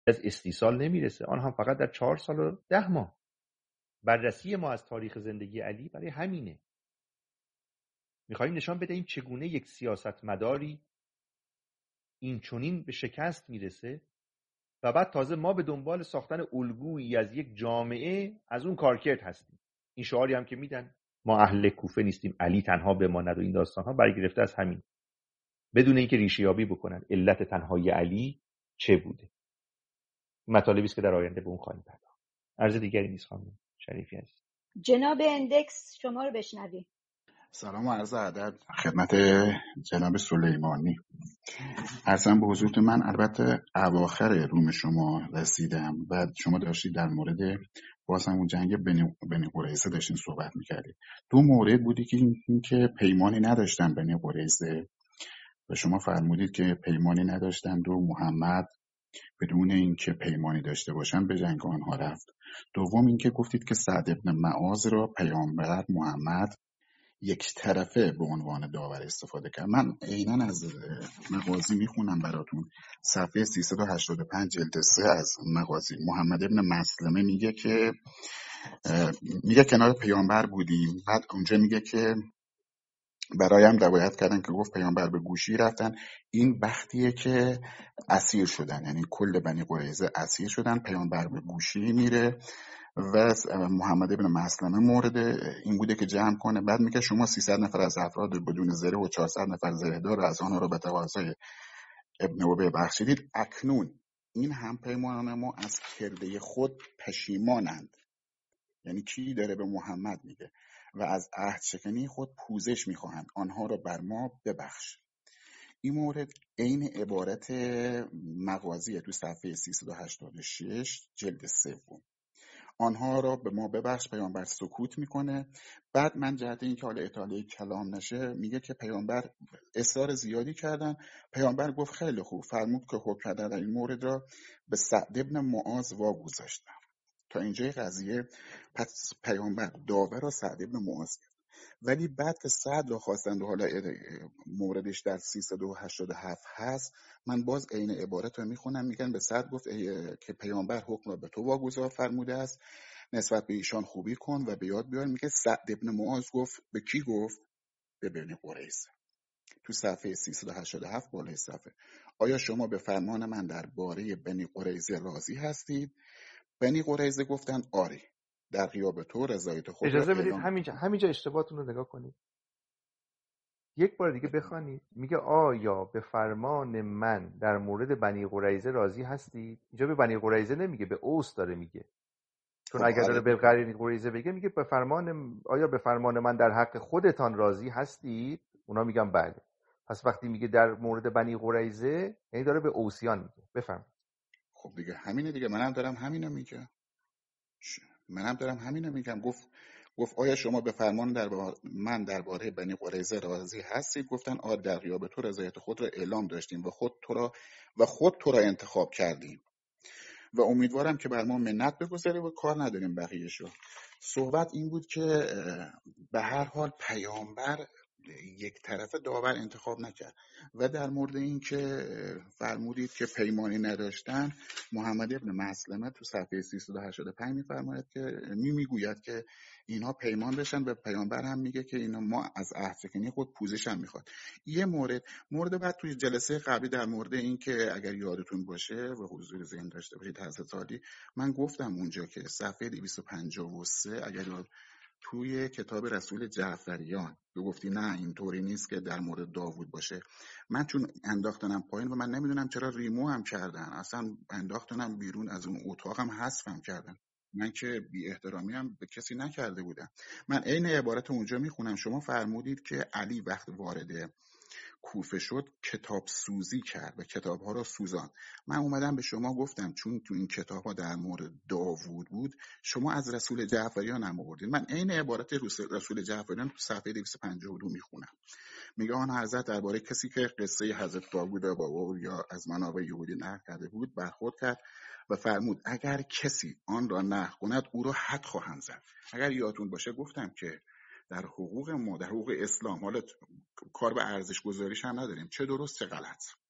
از استیصال نمیرسه، آن هم فقط در 4 سال و 10 ماه. بررسی ما از تاریخ زندگی علی برای همینه. میخوایم نشان بدهیم چگونه یک سیاستمداری این چنین به شکست میرسه و بعد تازه ما به دنبال ساختن الگویی از یک جامعه از اون کارکرد هستیم. این شعاری هم که میدن ما اهل کوفه نیستیم، علی تنها بماند و این داستان ها برگرفته از همین، بدون اینکه ریشه یابی بکنن علت تنهایی علی چه بوده. مطالبی است که در آینده به اون خواهیم پرداخت. عرض دیگری نیست خانم شریفی عزیز. جناب اندکس شما رو بشنویم. سلام و عرض ادب خدمت جناب سلیمانی. عرضم به حضورت من البته اواخر روم شما رسیدم و شما داشتید در مورد باز همون جنگ بنی قریظه داشتین صحبت میکردید. دو مورد بودی که این که پیمانی نداشتن بنی قریظه و شما فرمودید که پیمانی نداشتند و محمد بدون اینکه پیمانی داشته باشن به جنگ آنها رفت. دوم اینکه گفتید که سعد ابن معاذ را پیامبر محمد یک طرفه به عنوان داور استفاده کرد. من عیناً از مغازی میخونم براتون، صفحه 385 جلد 3 از مغازی. محمد ابن مسلمه میگه کنار پیامبر بودیم، بعد اونجا میگه که برایم روایت کردن که گفت پیامبر به گوشی رفتن. این وقتیه که اسیر شدن، یعنی کل بنی قریظه اسیر شدن، پیامبر به گوشی میره و محمد ابن مسلمه مورد این بوده که جمع کنه. بعد میگه شما 300 نفر از افراد بدون زره و 400 نفر زرهدار از آنها را به تقاضای ابن ابی بخشیدید. اکنون این هم پیمانان ما از کرده خود پشیمانند. یعنی کی داره به محمد میگه؟ و از عهد شکنی خود پوزش میخواهند، آنها را بر ما ببخش. این مورد عین عبارت مغازیه تو صفحه 386 جلد 3. آنها را به ما ببخش. پیامبر سکوت میکنه. بعد من جهت اینکه حالا اطاله کلام نشه میگه که پیامبر اصرار زیادی کردن. پیامبر گفت خیلی خوب، فرمود که حکم کردن در این مورد را به سعد ابن معاذ واگذاشتم. تا اینجای قضیه پس پیامبر داور را سعد ابن معاذ کرد. ولی بعد که سعد را خواستند و حالا موردش در 387 هست، من باز عین عبارت رو میخونم. میگن به سعد گفت که پیامبر حکم را به تو واگذار فرموده است، نسبت به ایشان خوبی کن و به یاد بیار. میگه سعد ابن معاذ گفت به کی گفت؟ به بنی قریظه. تو صفحه 387 بالای صفحه. آیا شما به فرمان من درباره بنی قریظه راضی هستید؟ بنی قریظه گفتند آری، در غیاب تو رضایت خود را اجازه بدید اعلام. همینجا اشتباهتون رو نگاه کنید. یک بار دیگه بخوانید. میگه آیا به فرمان من در مورد بنی قریظه راضی هستید؟ اینجا به بنی قریظه نمیگه، به اوس داره میگه. چون خب اگر داره آره به دیگه. بنی قریظه بگه میگه آیا به فرمان من در حق خودتان راضی هستید؟ اونا میگن بله. پس وقتی میگه در مورد بنی قریظه یعنی داره به اوسیان میگه. بفرمایید. خب دیگه همینه دیگه، منم دارم همینو میگم. گفت آیا شما به فرمان من درباره بنی قریظه راضی هستید؟ گفتن آره، در غیاب تو رضایت خود را اعلام داشتیم و خود تو را انتخاب کردیم و امیدوارم که بر ما منت بگذاری و کار نداریم بقیه‌شو. صحبت این بود که به هر حال پیامبر یک طرف داور انتخاب نکرد. و در مورد این که فرمودید که پیمانی نداشتن، محمد ابن مسلمه تو صفحه 385 میفرماید که میگوید که اینها پیمان داشتن و پیامبر هم میگه که اینا ما از عهد شکنی خود پوزش هم میخواد. یه مورد بعد توی جلسه قبلی در مورد این که اگر یادتون باشه و حضور ذهن داشته باشید حضرت عالی، من گفتم اونجا که صفحه 253 اگر توی کتاب رسول جعفریان گفتی نه اینطوری نیست که در مورد داوود باشه. من چون انداختنم پایین و من نمیدونم چرا ریمو هم کردن، اصلا انداختنم بیرون از اون اتاقم حذفم کردن. من که بی احترامی هم به کسی نکرده بودم. من عین عبارت اونجا میخونم. شما فرمودید که علی وقت وارد کوفه شد کتاب سوزی کرد و کتاب ها را سوزاند. من اومدم به شما گفتم چون تو این کتاب ها در مورد داوود بود، شما از رسول جعفریان هم آوردید. من عین عبارت رسول جعفریان تو صفحه 252 میخونم. میگه آن حضرت درباره کسی که قصه حضرت داوود بابا یا از منابع یهودی نقل کرده بود برخورد کرد و فرمود اگر کسی آن را نقل کند او را حد خواهند زد. اگر یادتون باشه گفتم که در حقوق ما، در حقوق اسلام، حالا کار به ارزش گذاریش هم نداریم، چه درست چه غلط،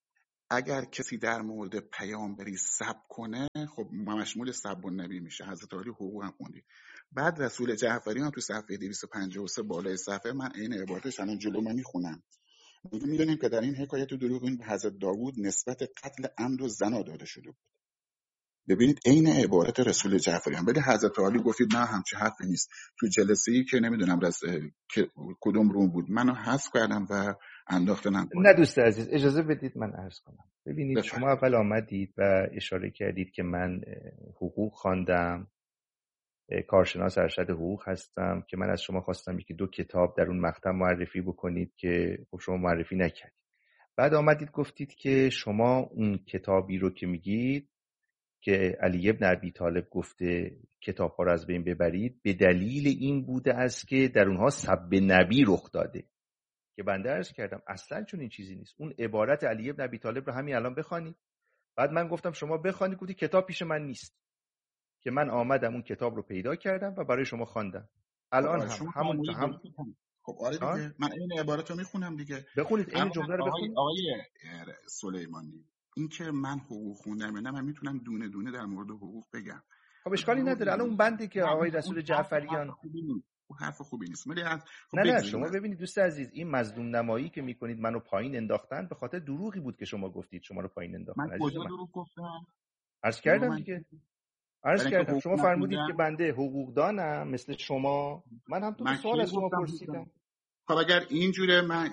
اگر کسی در مورد پیامبری سب کنه، خب مشمول سب النبی میشه. حضرت علی حقوق هم خوندید. بعد رسول جعفری هم تو صفحه 253 بالای صفحه، من این عبارتش الان جلو من میخونم، میگه میدونیم که در این حکایت دروغین به حضرت داوود نسبت قتل عمد و زنا داده شده بود. ببینید عین عبارت رسول جعفری هم. ولی حضرت علی گفتید نه همچین حرفی نیست. تو جلسه ای که نمیدونم که کدوم روم بود، منو حذف کردم و انداختنم نه بالا. دوست عزیز اجازه بدید من عرض کنم. ببینید شما بفرمایید. اول آمدید و اشاره کردید که من حقوق خواندم، کارشناس ارشد حقوق هستم، که من از شما خواستم یکی دو کتاب در اون مقطع معرفی بکنید که خب شما معرفی نکردید. بعد آمدید گفتید که شما اون کتابی رو که میگید که علی ابن ابی طالب گفته کتاب‌ها رو از بین ببرید، به دلیل این بوده است که در اونها سب نبی رخ داده، که بنده عرض کردم اصلا چون این چیزی نیست. اون عبارت علی ابن ابی طالب رو همین الان بخوانید. بعد من گفتم شما بخوانید، گفتی کتاب پیش من نیست، که من آمدم اون کتاب رو پیدا کردم و برای شما خواندم. الان هم شما همون فرمودید هم خب آره دیگه، من این عبارت رو میخونم دیگه. بخونید، این اما جمله رو بخونید. آقای سلیمانی، این که من حقوق خوندم نه، من میتونم دونه دونه در مورد حقوق بگم. خب اشکالی نداره. الان اون بندی که آقای رسول جعفریان، اون حرف خوبی نیست. ولی خب نه شما ببینید دوست عزیز، این مظلوم نمایی که میکنید منو پایین انداختن به خاطر دروغی بود که شما گفتید شما رو پایین انداختن. من کجا دروغ گفتم؟ عرض کردم دیگه، عرض کردم شما فرمودید که بنده حقوقدانم مثل شما. من هم تو سوال از شما پرسیدم. خب اگر اینجوره من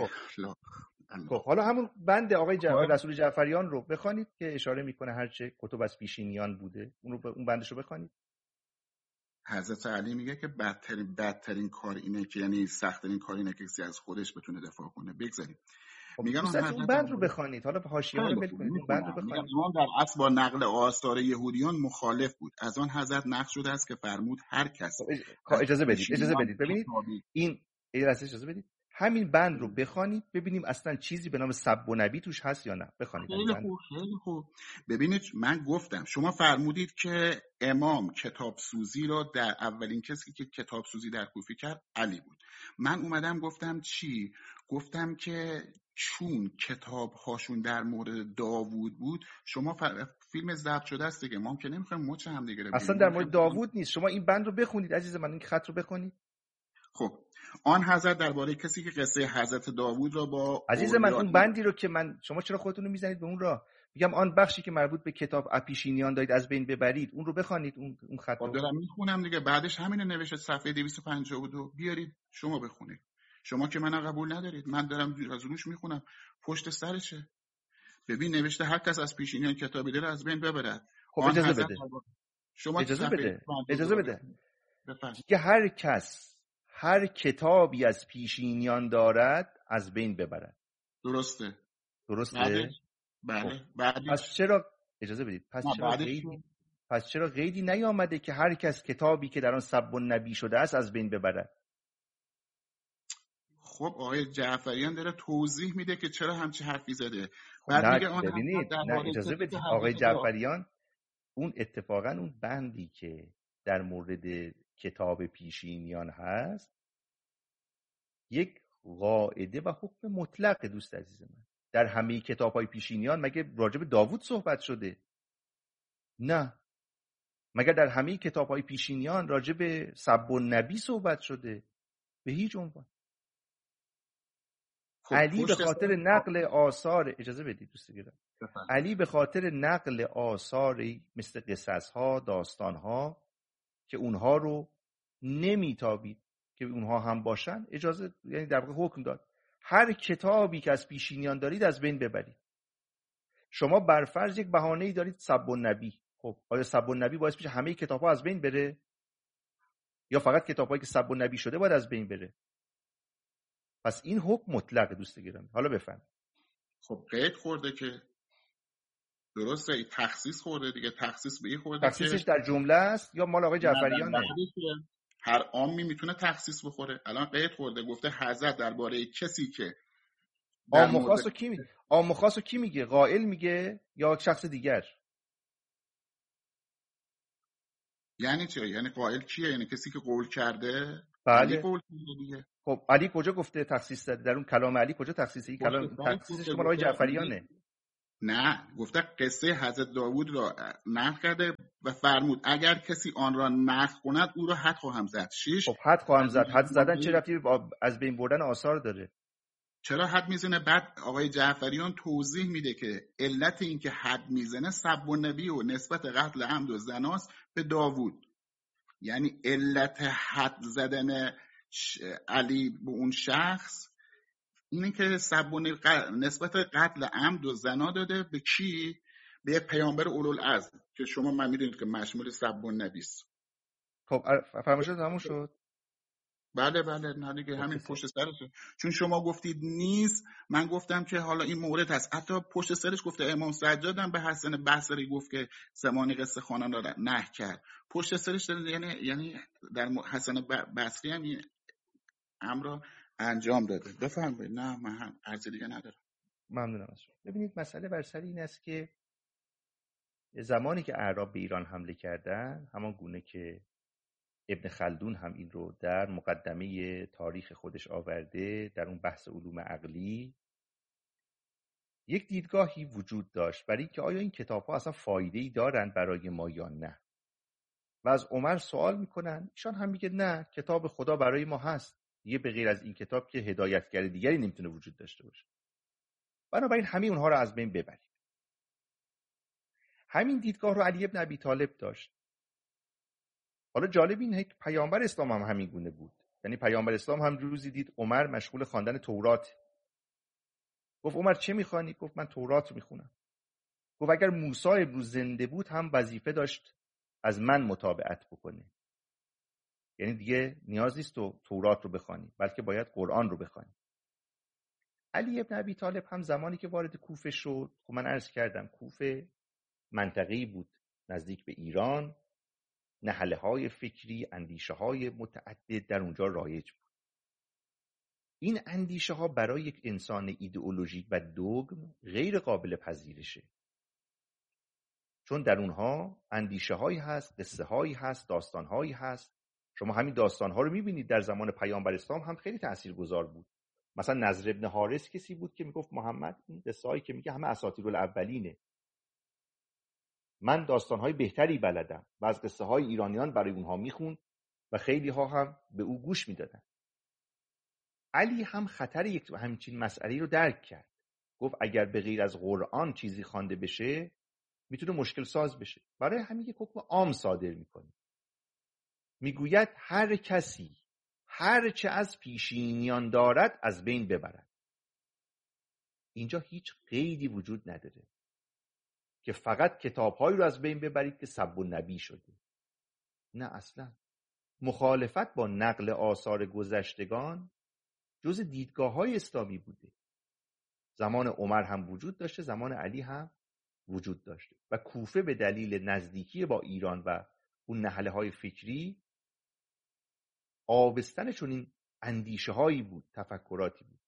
خب حالا همون بند آقای رسول جعفریان رو بخوانید که اشاره میکنه هرچه کتب از پیشینیان بوده، اون بندش رو بخوانید. حضرت علی میگه که بدترین کار اینه که، یعنی سخت‌ترین کار اینه که کسی از خودش بتونه دفاع کنه. بگذاریم. میگن اون بند رو بخوانید. حالا به حاشیه رو ول کنید، اون بند رو بخوانید. امام در اصل با نقل آثار یهودیان مخالف بود. از آن حضرت نقل شده است که فرمود هر کس اجازه بدید ببینید این اجازه بدید همین بند رو بخوانید ببینیم اصلا چیزی به نام سب و نبی توش هست یا نه. بخوانید. خیلی خوب. ببینید من گفتم شما فرمودید که امام کتاب سوزی رو در اولین کسی که کتاب سوزی در کوفه کرد علی بود. من اومدم گفتم چی؟ گفتم که چون کتاب هاشون در مورد داوود بود، شما فیلم ضبط شده است دیگه، ما که نمیخوایم مچ هم دیگه رو اصلا در مورد داوود نیست. شما این بند رو بخونید عزیز من، این خط رو بخونید. خب آن حضرت درباره کسی که قصه حضرت داوود را با عزیز من اون بندی رو که من، شما چرا خودتون رو میزنید به اون راه؟ میگم آن بخشی که مربوط به کتاب اپیشینیان دارید از بین ببرید، اون رو بخونید، اون خط رو. دارم میخونم دیگه، بعدش همین نوشته صفحه 252 بیارید شما بخونید. شما که من قبول ندارید، من دارم از روش میخونم، پشت سرشه. ببین نوشته هر کس از پیشینیان کتابی داره از بین ببرد. خب اجازه بده. شما اجازه بده. که هر کس هر کتابی از پیشینیان دارد از بین ببرد. درسته؟ بله. پس چرا اجازه بدید؟ پس چرا قیدی نیامده که هر کس کتابی که در آن سب النبی شده است از بین ببرد؟ خب آقای جعفریان داره توضیح میده که چرا همچین حرفی زده. بعد میگه ببینید، نه اجازه بدید آقای جعفریان، اون اتفاقا اون بندی که در مورد کتاب پیشینیان هست یک قاعده و حکم مطلق دوست عزیز من. در همه کتاب‌های پیشینیان مگه راجع به داوود صحبت شده؟ نه. مگر در همه کتاب‌های پیشینیان راجع به سب النبی صحبت شده؟ به هیچ عنوان. علی به خاطر نقل آثار، اجازه بدید دوست گرامی، علی به خاطر نقل آثاری مثل قصص‌ها، داستان‌ها که اونها رو نمیتابید که اونها هم باشن، اجازه، یعنی در واقع حکم داد هر کتابی که از پیشینیان دارید از بین ببرید. شما بر فرض یک بهانه‌ای دارید سب النبی. خب آیا سب النبی باعث میشه همه کتاب‌ها از بین بره یا فقط کتاب‌هایی که سب النبی شده باید از بین بره؟ پس این حکم مطلق دوست گرامی. حالا بفهم. خب قید خورده که درسته، تخصیص خورده دیگه. تخصیص به این خورده، تخصیصش در جمله است یا مال آقای جعفریانه؟ هر عامی میتونه تخصیص بخوره. الان قید خورده گفته حضرت درباره کسی که عام و خاص کی میگه؟ عام و خاص کی میگه؟ قائل میگه یا شخص دیگر؟ یعنی چه؟ یعنی قائل کیه؟ یعنی کسی که قول کرده. بله. علی قول کرده دیگه. خب علی کجا گفته تخصیص داده؟ در اون کلام علی کجا تخصیصی؟ کلام تخصیصش مال آقای جعفریانه. نه، گفته قصه حضرت داوود را نقل کرده و فرمود اگر کسی آن را نقل کند او را حد خواهم زد. 6 خب حد خواهم زد. حد زدن چه ربطی به از بین بردن آثار داره؟ چرا حد میزنه؟ بعد آقای جعفریان توضیح میده که علت این که حد میزنه سب النبی و نسبت قتل عمد و زناست به داوود. یعنی علت حد زدن علی به اون شخص اینه که سب نسبت قتل عمد و زنا داده به کی؟ به یک پیامبر اولوالعزم که شما من میدونید که مشمول سب النبی است. خب فرمایشات تموم شد. بله نه دیگه همین پشت سرشه. چون شما گفتید نیست، من گفتم که حالا این مورد هست. حتی پشت سرش گفته امام سجاد هم به حسن بصری گفت که زمانی قصه خوانان را نه کرد. پشت سرش یعنی در حسن بصری هم این امر را انجام داده. بفرمایید. نه من هم عرض دیگه ندارم. ممنونم از شما. ببینید مسئله بر سر این است که زمانی که اعراب به ایران حمله کردن، همان گونه که ابن خلدون هم این رو در مقدمه تاریخ خودش آورده، در اون بحث علوم عقلی، یک دیدگاهی وجود داشت برای اینکه آیا این کتاب‌ها اصلا فایده‌ای دارن برای ما یا نه. و از عمر سوال میکنن، ایشان هم میگه نه، کتاب خدا برای ما هست، دیگه به غیر از این کتاب که هدایتگر دیگری نمیتونه وجود داشته باشه. بنابراین همین اونها رو از بین ببرید. همین دیدگاه رو علی ابن ابی طالب داشت. حالا جالب اینه که پیامبر اسلام هم همین گونه بود. یعنی پیامبر اسلام هم روزی دید عمر مشغول خواندن تورات. گفت عمر چه میخوانی؟ گفت من تورات رو میخونم. گفت اگر موسی امروز زنده بود هم وظیفه داشت از من متابعت بکنه. یعنی دیگه نیاز نیست تو تورات رو بخوانی، بلکه باید قرآن رو بخوانی. علی ابن ابی طالب هم زمانی که وارد کوفه شد، خب من عرض کردم کوفه منطقه‌ای بود نزدیک به ایران، نهله‌های فکری، اندیشه‌های متعدد در اونجا رایج بود. این اندیشه‌ها برای یک انسان ایدئولوژیک و دوگم غیر قابل پذیرشه. چون در اونها اندیشه‌هایی هست، قصه‌هایی هست، داستان‌هایی هست. شما همین داستان‌ها رو می‌بینید در زمان پیامبر اسلام هم خیلی تاثیرگذار بود. مثلا نضر ابن حارث کسی بود که میگفت محمد این قصه‌هایی که میگه همه اساطیرالاولینه. من داستان‌های بهتری بلدم و از قصه‌های ایرانیان برای اونها میخوند و خیلی ها هم به او گوش میدادن. علی هم خطر یک همچین مسئله رو درک کرد. گفت اگر به غیر از قرآن چیزی خوانده بشه میتونه مشکل ساز بشه. برای همین یک حکم عام صادر میکنه. میگوید هر کسی هر چه از پیشینیان دارد از بین ببرد. اینجا هیچ قیدی وجود نداره که فقط کتاب‌هایی رو از بین ببرید که سب النبی شده. نه اصلا. مخالفت با نقل آثار گذشتگان جز دیدگاه‌های اسلامی بوده. زمان عمر هم وجود داشته، زمان علی هم وجود داشته و کوفه به دلیل نزدیکی با ایران و اون نهله‌های فکری آبستن چون این اندیشه‌هایی بود، تفکراتی بود.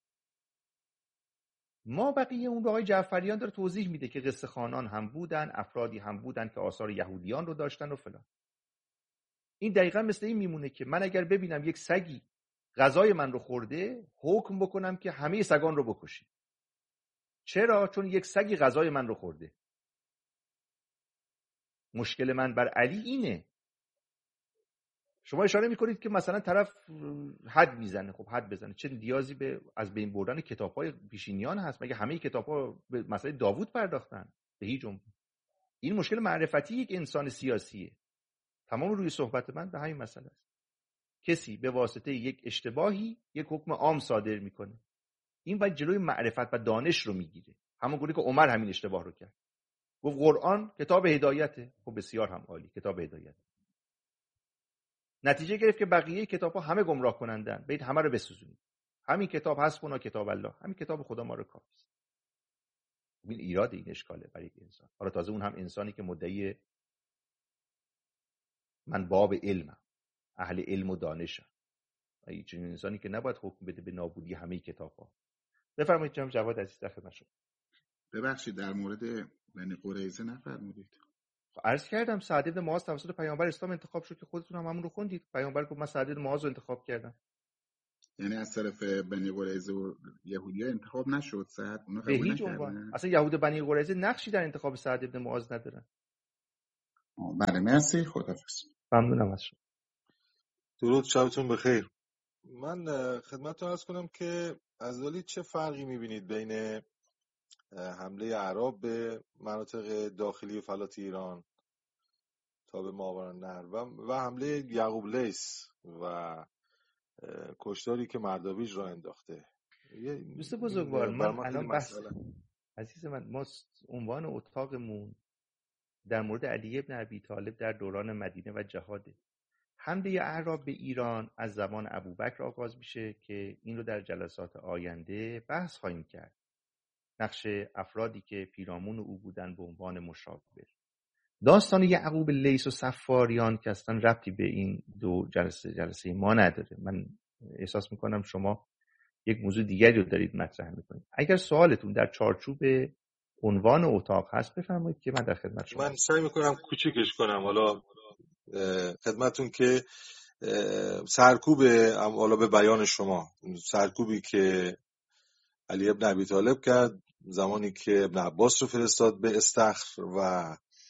ما بقیه اون رو آقای جعفریان داره توضیح میده که قصه خوانان هم بودن، افرادی هم بودن که آثار یهودیان رو داشتن و فلان. این دقیقا مثل این میمونه که من اگر ببینم یک سگی غذای من رو خورده، حکم بکنم که همه سگان رو بکشید. چرا؟ چون یک سگی غذای من رو خورده. مشکل من بر علی اینه. شما اشاره میکنید که مثلا طرف حد میزنه. خب حد بزنه، چه نیازی به از بین بردن کتاب‌های پیشینیان هست؟ مگه همه کتاب‌ها به مسئله داوود پرداختن؟ به هیچ عنوان. این مشکل معرفتی یک انسان سیاسیه. تمام روی صحبت من به همین مسئله است. کسی به واسطه یک اشتباهی یک حکم عام صادر میکنه. این باید جلوی معرفت و دانش رو میگیره. همون گونه که عمر همین اشتباه رو کرد. گفت قرآن کتاب هدایته. خب بسیار هم عالی، کتاب هدایت. نتیجه گرفت که بقیه کتاب‌ها همه گمراه کنندن. برید همه رو بسوزونید. همین کتاب حسبنا کتاب الله، همین کتاب خدا ما رو کافی است. این ایراد این اشکاله برای یک انسان. حالا تازه اون هم انسانی که مدعی من باب علمم، اهل علم و دانشم. این چنین انسانی که نباید حکم بده به نابودی همه کتاب‌ها. بفرمایید جناب جواد عزیز، در خدمت شما. ببخشید در مورد بنی قریظه نفرمودید. عرض کردم سعد بن معاذ توسط پیامبر اسلام انتخاب شد که خودتون هم همون رو خوندید. پیامبر گفت من سعد بن معاذ رو انتخاب کردم. یعنی از طرف بنی قریظه و یهودی‌ها انتخاب نشد، سعد اونا به قبول هیچ عنوان. نکردن. اصلا یهود بنی قریظه نقشی در انتخاب سعد ابن معاذ ندارن. بله مرسی، خداحافظ. ممنونم از شما. درود، شبتون بخیر. من خدمتتون عرض کنم که از ولی چه فرقی میبینید بین حمله اعراب به مناطق داخلی فلات ایران تا به ماوراءالنهر و حمله یعقوب لیث و کشتاری که مردابیج را انداخته؟ دوست بزرگوار، من خیلی الان بحث مسئله. عزیز من، ما عنوان اتاقمون در مورد علی بن ابی طالب در دوران مدینه و جهاده. حمله اعراب به ایران از زمان ابوبکر آغاز میشه که این رو در جلسات آینده بحث خواهیم کرد. نقش افرادی که پیرامون او بودن به عنوان مشاور. داستان یعقوب لیث و صفاریان که اصلا ربطی به این دو جلسه ما نداره. من احساس میکنم شما یک موضوع دیگری رو دارید مطرح میکنید. اگر سوالتون در چارچوب عنوان اتاق هست بفرمایید که من در خدمت شما. من سعی میکنم کوچیکش کنم حالا خدمتون که سرکوب حالا به بیان شما، سرکوبی که علی ابن ابی طالب کرد زمانی که ابن عباس رو فرستاد به استخر و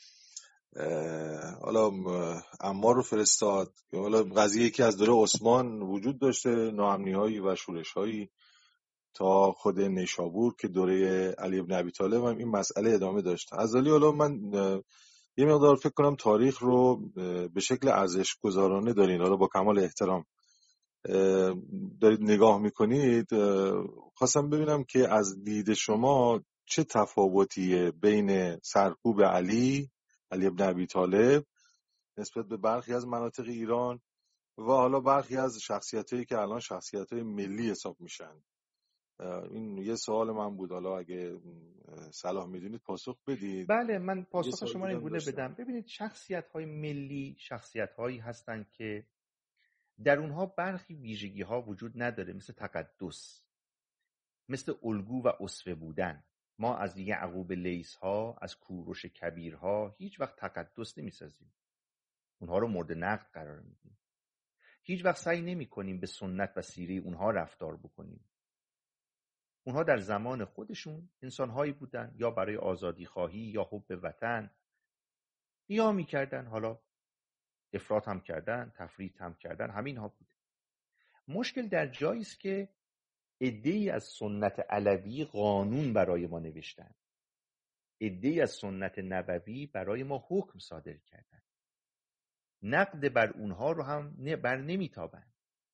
حالا عمار رو فرستاد. حالا قضیه که از دوره عثمان وجود داشته، ناامنی‌هایی و شورش‌هایی تا خود نیشابور که دوره علی ابن ابی طالب هم این مسئله ادامه داشته. از ولی حالا من یه مقدار فکر کنم تاریخ رو به شکل ارزش گذارانه دارین، حالا با کمال احترام دارید نگاه میکنید. خواستم ببینم که از دید شما چه تفاوتیه بین سرکوب علی ابن ابی طالب نسبت به برخی از مناطق ایران و حالا برخی از شخصیتایی که الان شخصیتای ملی حساب میشن. این یه سوال من بود، حالا اگه صلاح میدونید پاسخ بدید. بله، من پاسخ شما رو این گونه بدم. ببینید، شخصیت‌های ملی شخصیت‌هایی هستند که در اونها برخی ویژگی‌ها وجود نداره، مثل تقدس، مثل الگو و اسوه بودن. ما از یعقوب لیث‌ها، از کوروش کبیرها هیچ وقت تقدس نمی‌سازیم. اونها رو مورد نقد قرار میدیم. هیچ وقت سعی نمی‌کنیم به سنت و سیره اونها رفتار بکنیم. اونها در زمان خودشون انسان‌هایی بودن، یا برای آزادی خواهی یا حب وطن قیام می‌کردن، حالا افراط هم کردن، تفریط هم کردن، همین ها بوده. مشکل در جایی است که عده‌ای از سنت علوی قانون برای ما نوشتن، عده‌ای از سنت نبوی برای ما حکم صادر کردن. نقد بر اونها رو هم بر نمیتابند.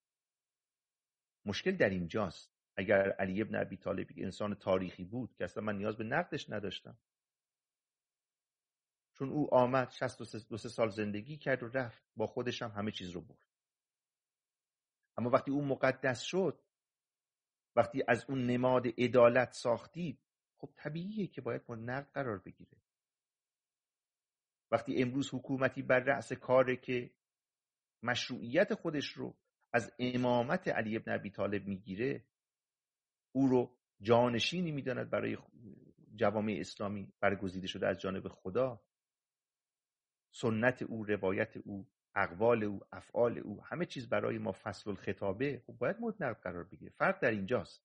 مشکل در اینجاست. اگر علی ابن ابی طالب انسان تاریخی بود که اصلا من نیاز به نقدش نداشتم، چون او آمد 62 سال زندگی کرد و رفت، با خودش هم همه چیز رو برد. اما وقتی او مقدس شد، وقتی از اون نماد عدالت ساختید، خب طبیعیه که باید مورد نقد قرار بگیره. وقتی امروز حکومتی بر رأس کاره که مشروعیت خودش رو از امامت علی ابن ابی طالب میگیره، او رو جانشینی میداند برای جوامع اسلامی برگزیده شده از جانب خدا، سنت او، روایت او، اقوال او، افعال او، همه چیز برای ما فصل الخطابه، خب باید مورد نقد قرار بگیره. فرق در اینجاست.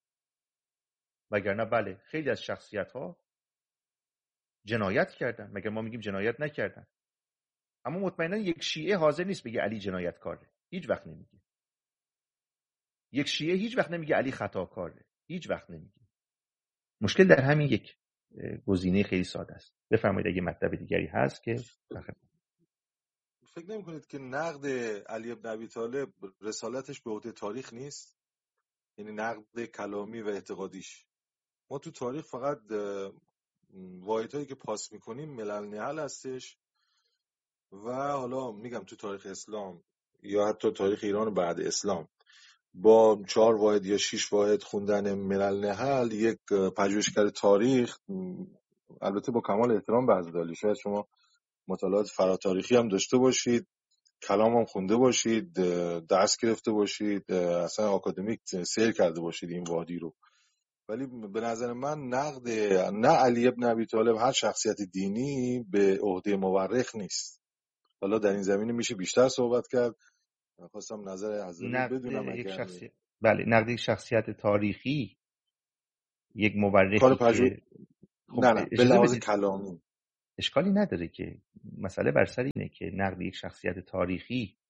وگرنه بله، خیلی از شخصیت ها جنایت کردن، مگر ما میگیم جنایت نکردن؟ اما مطمئنا یک شیعه حاضر نیست بگه علی جنایتکاره، هیچ وقت نمیگه. یک شیعه هیچ وقت نمیگه علی خطاکاره، هیچ وقت نمیگه. مشکل در همین یک گزینه خیلی ساده است. بفرمایید اگه مطلب دیگری هست که فکر نمی‌کنید که نقد علی ابن ابی طالب رسالتش به عهده تاریخ نیست؟ یعنی نقد کلامی و اعتقادیش. ما تو تاریخ فقط واحدهایی که پاس میکنیم ملل نهل هستش و حالا میگم تو تاریخ اسلام یا حتی تاریخ ایران بعد اسلام با 4 واحد یا 6 واحد خوندن ملل نهل یک پژوهشگر تاریخ، البته با کمال احترام به حضرت علی، شاید شما مطالعات فراتاریخی هم داشته باشید، کلام هم خونده باشید، درس گرفته باشید، اصلا آکادمیک سیر کرده باشید این وادی رو، ولی به نظر من نقد نه علی ابن ابی طالب هر شخصیت دینی به عهده مورخ نیست. حالا در این زمینه میشه بیشتر صحبت کرد. خواستم نظر حضرت بدونم. یک بله، نقد یک شخصیت تاریخی، یک کار مورخی پژوهش که خب نه به اجازه لحاظ بدید، کلامی. اشکالی نداره که مسئله بر سر اینه که نقد یک شخصیت تاریخی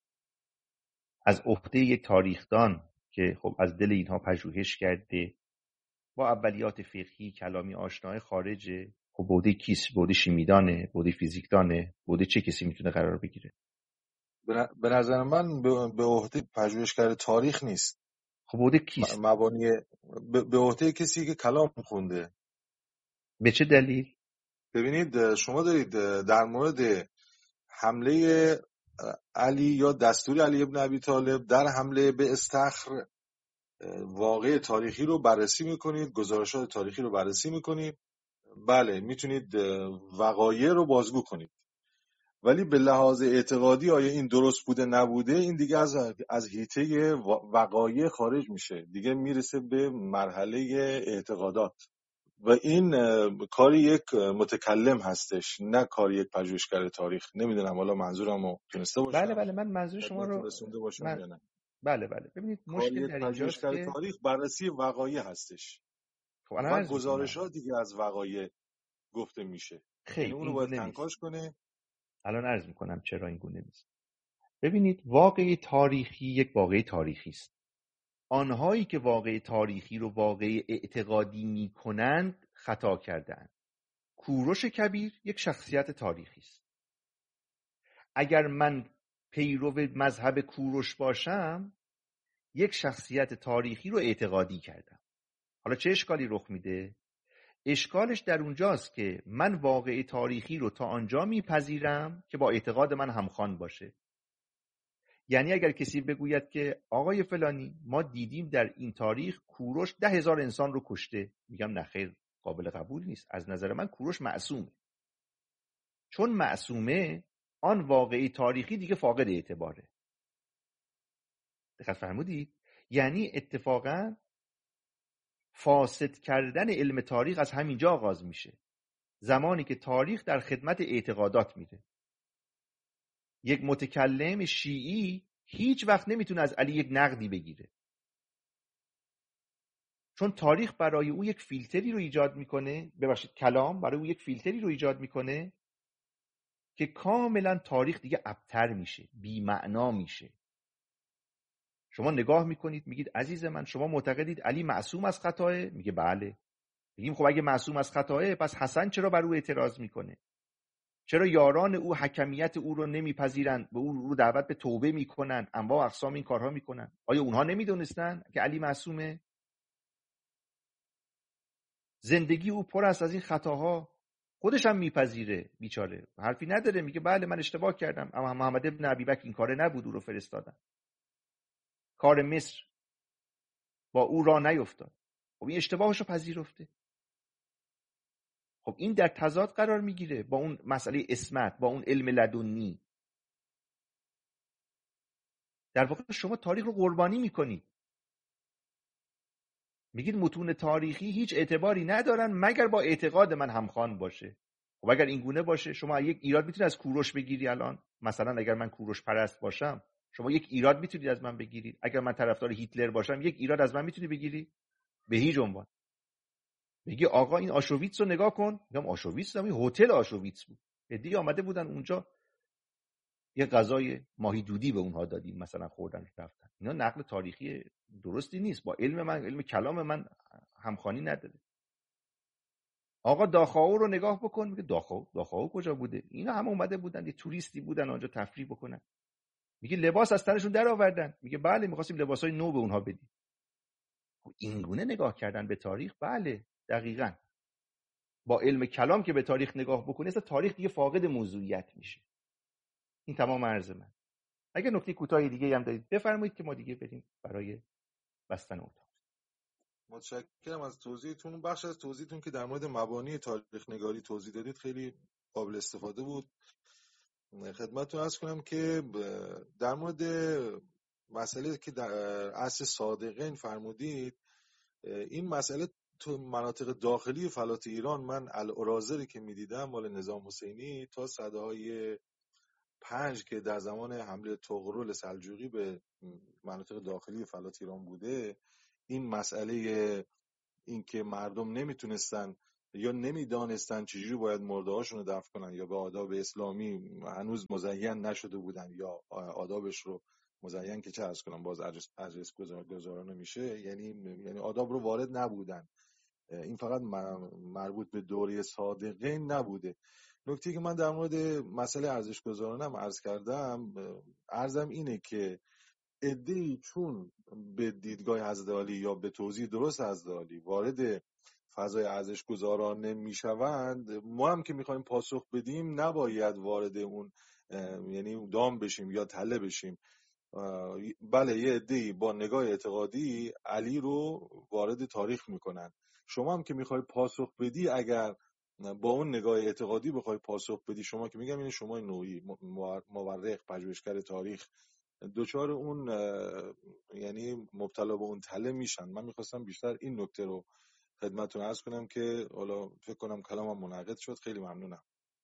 از عهده یک تاریخدان که خب از دل اینها پژوهش کرده، با اولیات فقهی کلامی آشنای خارجه، خب بوده کیست؟ بوده شیمیدانه، بوده فیزیکدانه، بوده چه کسی میتونه قرار بگیره؟ به نظر من به عهده پژوهشگر تاریخ نیست. خب بوده کیست؟ مبانی به عهده کسی که کلام خونده. به چه دلیل؟ ببینید شما دارید در مورد حمله علی یا دستور علی ابن ابی طالب در حمله به استخر واقع تاریخی رو بررسی میکنید، گزارشات تاریخی رو بررسی میکنید. بله میتونید وقایع رو بازگو کنید، ولی به لحاظ اعتقادی آیا این درست بوده نبوده، این دیگه از حیطه وقایع خارج میشه، دیگه میرسه به مرحله اعتقادات و این کار یک متکلم هستش، نه کار یک پژوهشگر تاریخ. نمیدونم حالا منظورمو تونسته بله باشم من منظور شما خدمتتون رو رسونده باشم یا نه. بله ببینید کار مشکل یک در اینجاست پژوهشگر که تاریخ بررسی وقایع هستش خب الان و عرض میکنم گزارشات دیگه از وقایع گفته میشه، یعنی خیر اونو این باید گونه نیست. کنکاش کنه. الان عرض میکنم چرا این گونه نیست. ببینید واقعی تاریخی یک واقعی تاریخی است. آنهایی که واقع تاریخی رو واقع اعتقادی میکنند خطا کردند. کوروش کبیر یک شخصیت تاریخی است. اگر من پیرو مذهب کوروش باشم یک شخصیت تاریخی رو اعتقادی کردم. حالا چه اشکالی رخ میده؟ اشکالش در اونجاست که من واقع تاریخی رو تا آنجا میپذیرم که با اعتقاد من همخوان باشه. یعنی اگر کسی بگوید که آقای فلانی ما دیدیم در این تاریخ کوروش 10,000 انسان رو کشته، میگم نه خیر، قابل قبول نیست. از نظر من کوروش معصومه. چون معصومه آن واقعی تاریخی دیگه فاقد اعتباره. دقت فرمودید؟ یعنی اتفاقا فاسد کردن علم تاریخ از همینجا آغاز میشه، زمانی که تاریخ در خدمت اعتقادات میره. یک متکلم شیعی هیچ وقت نمیتونه از علی یک نقدی بگیره، چون تاریخ برای او یک فیلتری رو ایجاد میکنه، ببخشید کلام برای او یک فیلتری رو ایجاد میکنه که کاملا تاریخ دیگه ابتر میشه، بی معنا میشه. شما نگاه میکنید میگید عزیز من شما معتقدید علی معصوم از خطاه؟ میگه بله. میگیم خب اگه معصوم از خطاه پس حسن چرا بر او اعتراض میکنه؟ چرا یاران او حکمیت او رو نمیپذیرند، به او رو دعوت به توبه میکنن، انواع و اقسام این کارها میکنن؟ آیا اونها نمیدونستن که علی معصومه؟ زندگی او پر است از این خطاها، خودش هم میپذیره، بیچاره حرفی نداره، میگه بله من اشتباه کردم، اما محمد ابن ابی بکر این کاره نبود، او رو فرستادن. کار مصر با او را نیفتاد. خب این اشتباهش رو پذیرفته. خب این در تضاد قرار میگیره با اون مسئله عصمت، با اون علم لدنی. در واقع شما تاریخ رو قربانی میکنید، میگید متون تاریخی هیچ اعتباری ندارن مگر با اعتقاد من همخوان باشه. خب اگر این گونه باشه شما یک ایراد میتونید از کوروش بگیری. الان مثلا اگر من کوروش پرست باشم شما یک ایراد میتونید از من بگیرید. اگر من طرفدار هیتلر باشم یک ایراد از من میتونی بگیری؟ به هیچ عنوان. میگی آقا این آشویتس رو نگاه کن، میگم آشویتس این هتل آشویتس بود، عده‌ای آمده بودن اونجا یه غذای ماهی دودی به اونها دادیم مثلا خوردن رفتن. اینا نقل تاریخی درستی نیست، با علم من، علم کلام من همخوانی نداره. آقا داخاو رو نگاه بکن، میگه داخاو کجا بوده؟ اینا هم اومده بودن یه توریستی بودن اونجا تفریح بکنن. میگه لباس از تنشون در آوردن، میگه بله می‌خواستیم لباسای نو به اونها بدیم. این گونه نگاه کردن به تاریخ، بله دقیقاً با علم کلام که به تاریخ نگاه بکنه اصلا تاریخ دیگه فاقد موضوعیت میشه. این تمام عرض من. اگه نکته کوتاهی دیگه هم دارید بفرمایید که ما دیگه بریم برای بستن اتاق. متشکرم از توضیحتون. بخش از توضیحتون که در مورد مبانی تاریخ نگاری توضیح دادید خیلی قابل استفاده بود. خدمتتون عرض کنم که در مورد مسئله که در عصر صادقین فرمودید، این مسئله تو مناطق داخلی فلات ایران، من الارازری که میدیدم مال نظام حسینی تا سده‌های 5 که در زمان حمله طغرل سلجوقی به مناطق داخلی فلات ایران بوده، این مسئله این که مردم نمیتونستن یا نمیدانستن چجوری باید مرده‌هاشون رو دفن کنن یا به آداب اسلامی هنوز مزین نشده بودن یا آدابش رو مزین که چه عرض کنم باز عجز گذارانه میشه، یعنی آداب رو وارد نبودن. این فقط مربوط به دوره صادقین نبوده. نکته که من در مورد مسئله ارزش‌گذارانه هم عرض کردم، عرضم اینه که عده‌ای چون به دیدگاه حضرت علی یا به توضیح درست حضرت علی وارد فضای ارزش‌گذارانه میشوند، ما هم که میخوایم پاسخ بدیم نباید وارد اون یعنی دام بشیم یا تله بشیم. بله یه عده‌ای با نگاه اعتقادی علی رو وارد تاریخ میکنن، شما هم که میخوای پاسخ بدی اگر با اون نگاه اعتقادی بخوای پاسخ بدی، شما که میگم این شما نوعی مورخ پژوهشگر تاریخ دوچار اون یعنی مبتلا به اون تله میشن. من میخواستم بیشتر این نکته رو خدمتتون عرض کنم که حالا فکر کنم کلامم منعقد شد. خیلی ممنونم.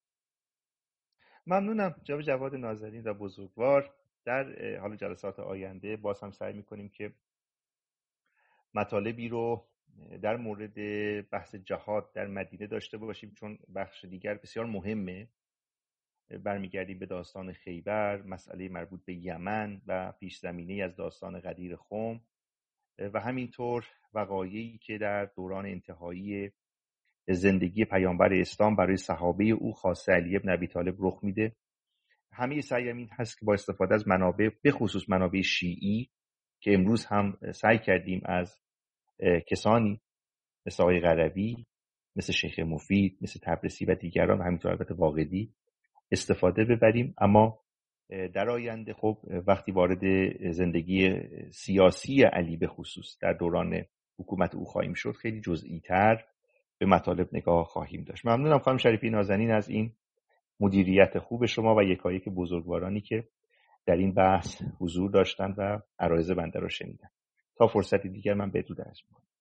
ممنونم جناب جواد نازنین و بزرگوار. در حال جلسات آینده باز هم سعی میکنیم که مطالبی رو در مورد بحث جهاد در مدینه داشته باشیم، چون بخش دیگر بسیار مهمه. برمیگردیم به داستان خیبر، مسئله مربوط به یمن و پیش زمینه از داستان غدیر خم و همینطور وقایعی که در دوران انتهایی زندگی پیامبر اسلام برای صحابه او خاصه علی بن ابی طالب رخ میده. همه سعیم این هست که با استفاده از منابع، به خصوص منابع شیعی که امروز هم سعی کردیم از کسانی مثل آقای قروی، مثل شیخ مفید، مثل تبرسی و دیگران و همینطور البته واقدی استفاده ببریم، اما در آینده خب وقتی وارد زندگی سیاسی علی به خصوص در دوران حکومت او خواهیم شد، خیلی جزئی تر به مطالب نگاه خواهیم داشت. ممنونم خانم شریفی نازنین از این مدیریت خوب شما و یکایک بزرگوارانی که در این بحث حضور داشتن و عرایض بنده را شنیدن. تا فرصتی دیگر من بدرود عرض می‌کنم.